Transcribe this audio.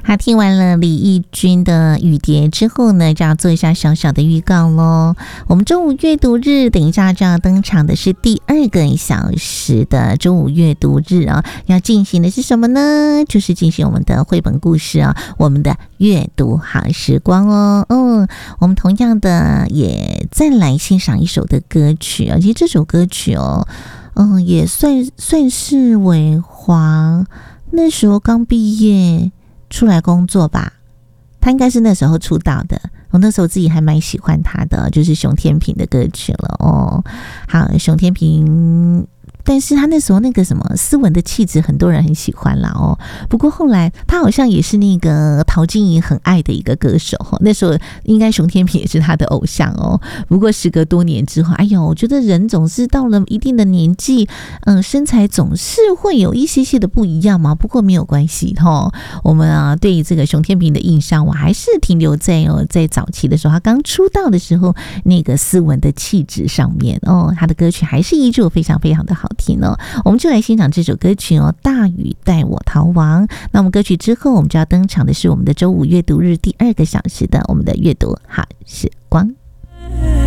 好，听完了李翊君的雨蝶之后呢，就要做一下小小的预告咯。我们周五阅读日等一下就要登场的是第2个小时的周五阅读日啊，要进行的是什么呢？就是进行我们的绘本故事啊，我们的阅读好时光哦。我们同样的也再来欣赏一首的歌曲啊，其实这首歌曲哦，也算是伟华那时候刚毕业出来工作吧，他应该是那时候出道的，我那时候自己还蛮喜欢他的，就是熊天平的歌曲了哦。好，熊天平，但是他那时候那个什么斯文的气质，很多人很喜欢啦哦。不过后来他好像也是那个陶晶莹很爱的一个歌手，那时候应该熊天平也是他的偶像哦。不过时隔多年之后，哎呦，我觉得人总是到了一定的年纪，身材总是会有一些的不一样嘛。不过没有关系哈，我们啊对于这个熊天平的印象，我还是停留在在早期的时候，他刚出道的时候那个斯文的气质上面哦。他的歌曲还是依旧非常非常的好听哦。我们就来欣赏这首歌曲哦，大雨带我逃亡。那我们歌曲之后，我们就要登场的是我们的周五阅读日第2个小时的我们的阅读好时光。